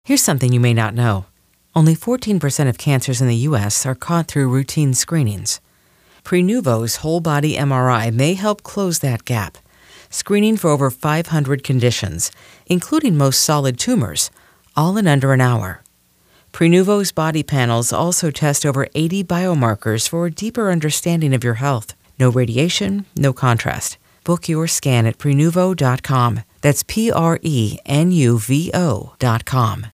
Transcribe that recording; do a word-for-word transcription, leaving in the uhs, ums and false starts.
Here's something you may not know. Only fourteen percent of cancers in the U S are caught through routine screenings. Prenuvo's whole-body M R I may help close that gap, screening for over five hundred conditions, including most solid tumors, all in under an hour. Prenuvo's body panels also test over eighty biomarkers for a deeper understanding of your health. No radiation, no contrast. Book your scan at prenuvo dot com. That's P R E N U V O dot com.